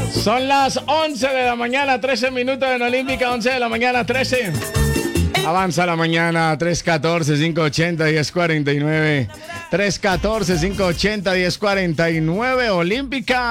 Son las 11 de la mañana, 13 minutos en Olímpica, 11 de la mañana, 13. Avanza la mañana, 314-580-1049. 314-580-1049, Olímpica.